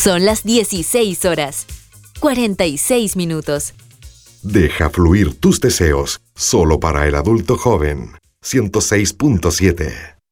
Son las 16 horas, 46 minutos. Deja fluir tus deseos, solo para el adulto joven. 106.7